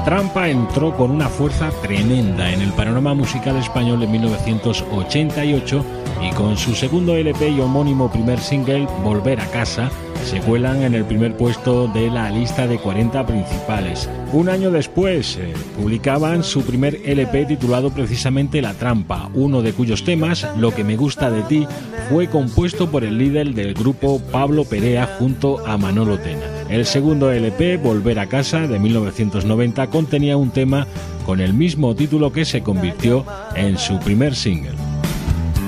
Trampa entró con una fuerza tremenda en el panorama musical español en 1988 y con su segundo LP y homónimo primer single, Volver a casa, se cuelan en el primer puesto de la lista de 40 principales. Un año después publicaban su primer LP titulado precisamente La Trampa, uno de cuyos temas, Lo que me gusta de ti, fue compuesto por el líder del grupo Pablo Perea junto a Manolo Tena. El segundo LP, Volver a casa, de 1990, contenía un tema con el mismo título que se convirtió en su primer single.